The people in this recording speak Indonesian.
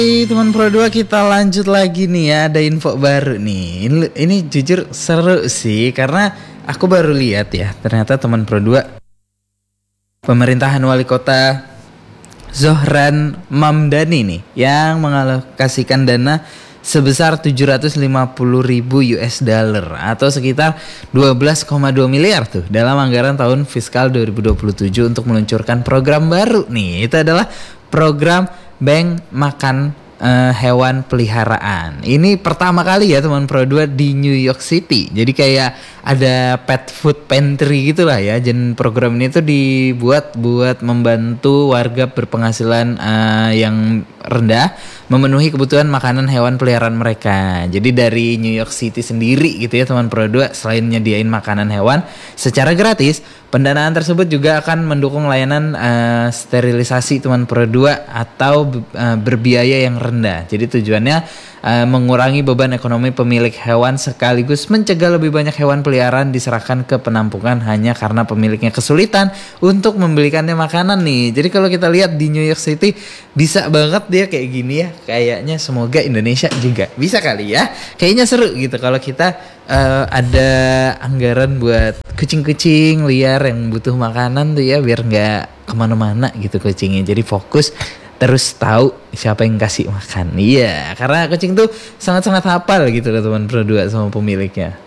Teman Pro 2, kita lanjut lagi nih ya. Ada info baru nih. Ini jujur seru sih, karena aku baru lihat ya. Ternyata teman Pro 2, pemerintahan wali kota Zohran Mamdani nih yang mengalokasikan dana sebesar 750.000 US dollar atau sekitar 12,2 miliar tuh dalam anggaran tahun fiskal 2027 untuk meluncurkan program baru nih. Itu adalah program bank makan hewan peliharaan. Ini pertama kali ya teman Pro 2 di New York City. Jadi kayak ada pet food pantry gitulah ya. Dan program ini tuh dibuat buat membantu warga berpenghasilan yang rendah memenuhi kebutuhan makanan hewan peliharaan mereka. Jadi dari New York City sendiri gitu ya teman Pro 2, selain nyediain makanan hewan secara gratis, pendanaan tersebut juga akan mendukung layanan sterilisasi teman Pro 2 atau berbiaya yang rendah. Jadi tujuannya mengurangi beban ekonomi pemilik hewan sekaligus mencegah lebih banyak hewan peliharaan diserahkan ke penampungan hanya karena pemiliknya kesulitan untuk membelikannya makanan nih. Jadi kalau kita lihat di New York City bisa banget dia kayak gini ya. Kayaknya semoga Indonesia juga bisa kali ya. Kayaknya seru gitu kalau kita ada anggaran buat kucing-kucing liar yang butuh makanan tuh ya, biar nggak kemana-mana gitu kucingnya. Jadi fokus terus tahu siapa yang kasih makan. Iya, karena kucing tuh sangat-sangat hafal gitu loh teman Pro 2 sama pemiliknya.